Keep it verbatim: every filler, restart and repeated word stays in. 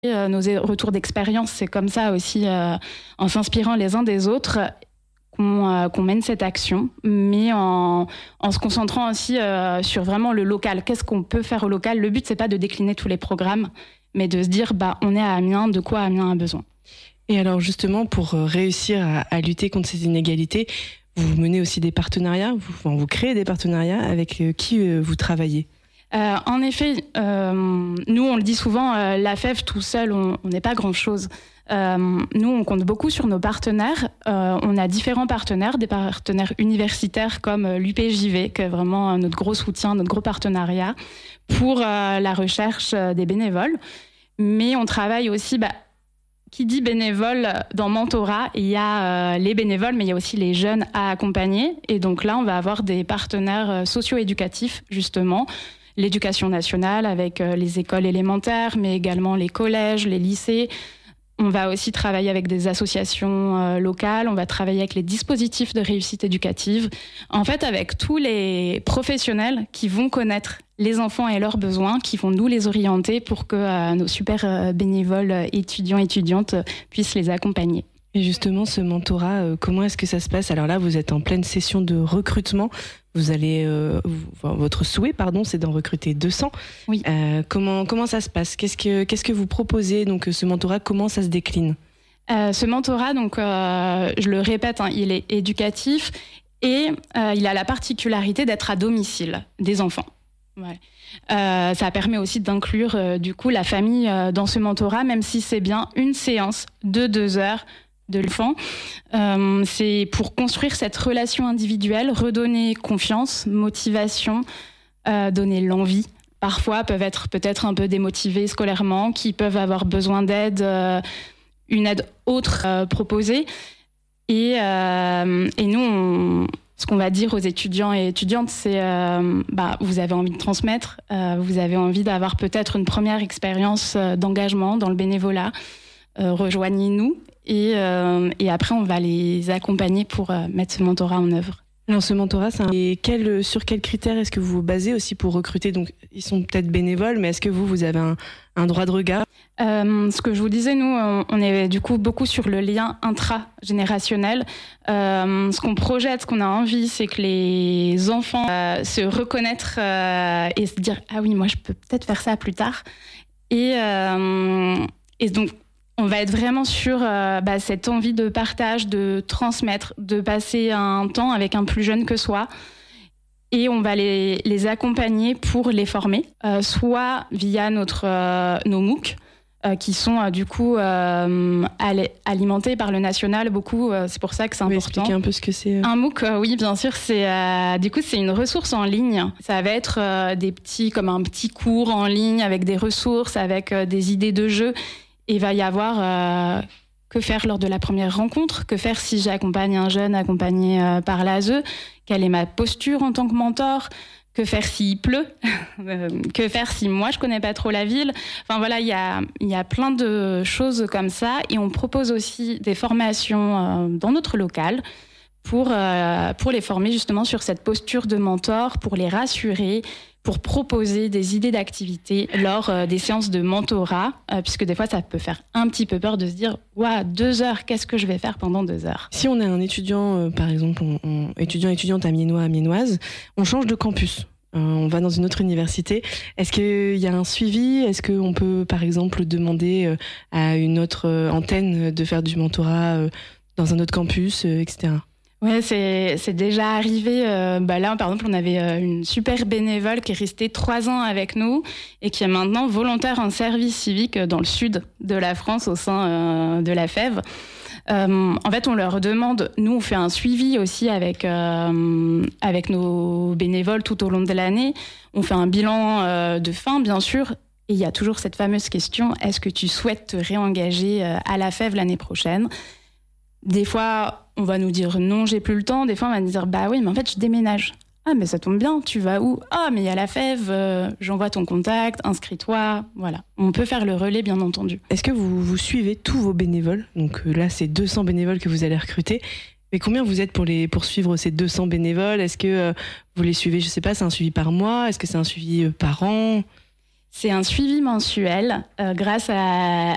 Euh, nos retours d'expérience, c'est comme ça aussi, euh, en s'inspirant les uns des autres, qu'on, euh, qu'on mène cette action, mais en, en se concentrant aussi euh, sur vraiment le local. Qu'est-ce qu'on peut faire au local ? Le but, c'est pas de décliner tous les programmes, mais de se dire, bah, on est à Amiens, de quoi Amiens a besoin. Et alors justement, pour réussir à, à lutter contre ces inégalités, vous menez aussi des partenariats, vous, enfin, vous créez des partenariats avec euh, qui euh, vous travaillez ? Euh, en effet, euh, nous, on le dit souvent, euh, la F E V tout seul, on n'est pas grand-chose. Euh, nous, on compte beaucoup sur nos partenaires. Euh, on a différents partenaires, des partenaires universitaires comme l'U P J V, qui est vraiment notre gros soutien, notre gros partenariat pour euh, la recherche des bénévoles. Mais on travaille aussi... Bah, qui dit bénévole dans mentorat, il y a euh, les bénévoles, mais il y a aussi les jeunes à accompagner. Et donc là, on va avoir des partenaires socio-éducatifs, justement. L'éducation nationale avec euh, les écoles élémentaires, mais également les collèges, les lycées. On va aussi travailler avec des associations euh, locales. On va travailler avec les dispositifs de réussite éducative. En fait, avec tous les professionnels qui vont connaître les enfants et leurs besoins, qui vont nous les orienter pour que euh, nos super euh, bénévoles étudiants et étudiantes euh, puissent les accompagner. Et justement, ce mentorat, euh, comment est-ce que ça se passe ? Alors là, vous êtes en pleine session de recrutement. Vous allez, euh, vous, enfin, votre souhait, pardon, c'est d'en recruter deux cents. Oui. Euh, comment comment ça se passe ? Qu'est-ce que qu'est-ce que vous proposez ? Donc ce mentorat, comment ça se décline ? euh, Ce mentorat, donc, euh, je le répète, hein, il est éducatif et euh, il a la particularité d'être à domicile des enfants. Ouais. Euh, ça permet aussi d'inclure euh, du coup la famille euh, dans ce mentorat, même si c'est bien une séance de deux heures de l'enfant. Euh, c'est pour construire cette relation individuelle, redonner confiance, motivation, euh, donner l'envie. Parfois, peuvent être peut-être un peu démotivés scolairement, qui peuvent avoir besoin d'aide, euh, une aide autre euh, proposée. Et, euh, et nous, on, ce qu'on va dire aux étudiants et étudiantes, c'est euh, bah, vous avez envie de transmettre, euh, vous avez envie d'avoir peut-être une première expérience euh, d'engagement dans le bénévolat. Euh, rejoignez-nous et, euh, et après, on va les accompagner pour euh, mettre ce mentorat en œuvre. Alors ce mentorat, c'est un... et quel, sur quels critères est-ce que vous vous basez aussi pour recruter ? Donc, ils sont peut-être bénévoles, mais est-ce que vous, vous avez un, un droit de regard ? euh, Ce que je vous disais, nous, on, on est du coup beaucoup sur le lien intragénérationnel. Euh, ce qu'on projette, ce qu'on a envie, c'est que les enfants euh, se reconnaître euh, et se dire « Ah oui, moi, je peux peut-être faire ça plus tard ». Et, euh, et donc, on va être vraiment sur euh, bah, cette envie de partage, de transmettre, de passer un temps avec un plus jeune que soi. Et on va les, les accompagner pour les former, euh, soit via notre, euh, nos MOOC, euh, qui sont euh, du coup euh, alimentés par le national beaucoup. Euh, c'est pour ça que c'est important. Vous expliquer un peu ce que c'est. Un MOOC, euh, oui, bien sûr. C'est euh, du coup c'est une ressource en ligne. Ça va être euh, des petits, comme un petit cours en ligne avec des ressources, avec euh, des idées de jeu. Il va y avoir euh, que faire lors de la première rencontre, que faire si j'accompagne un jeune accompagné euh, par l'A S E, quelle est ma posture en tant que mentor, que faire s'il pleut, que faire si moi je connais pas trop la ville. Enfin voilà, il y a, y a plein de choses comme ça et on propose aussi des formations euh, dans notre local pour, euh, pour les former justement sur cette posture de mentor, pour les rassurer, pour proposer des idées d'activités lors euh, des séances de mentorat, euh, puisque des fois, ça peut faire un petit peu peur de se dire « Waouh, deux heures, qu'est-ce que je vais faire pendant deux heures ?» Si on est un étudiant, euh, par exemple, on, on, étudiant, étudiante amiénois, amiénoise, on change de campus. Euh, on va dans une autre université. Est-ce qu'il y a un suivi ? Est-ce qu'on peut, par exemple, demander euh, à une autre euh, antenne de faire du mentorat euh, dans un autre campus, euh, et cetera ? Ouais, c'est, c'est déjà arrivé. Euh, bah là, par exemple, on avait euh, une super bénévole qui est restée trois ans avec nous et qui est maintenant volontaire en service civique dans le sud de la France au sein euh, de la F E V. Euh, en fait, on leur demande, nous, on fait un suivi aussi avec, euh, avec nos bénévoles tout au long de l'année. On fait un bilan euh, de fin, bien sûr. Et il y a toujours cette fameuse question, est-ce que tu souhaites te réengager euh, à la F E V l'année prochaine ? Des fois, on va nous dire non, j'ai plus le temps. Des fois, on va nous dire bah oui, mais en fait, je déménage. Ah, mais ça tombe bien, tu vas où ? Ah, mais il y a la F E V, euh, j'envoie ton contact, inscris-toi. Voilà. On peut faire le relais, bien entendu. Est-ce que vous, vous suivez tous vos bénévoles ? Donc euh, là, c'est deux cents bénévoles que vous allez recruter. Mais combien vous êtes pour, les, pour suivre ces deux cents bénévoles ? Est-ce que euh, vous les suivez, je sais pas, c'est un suivi par mois ? Est-ce que c'est un suivi euh, par an ? C'est un suivi mensuel euh, grâce à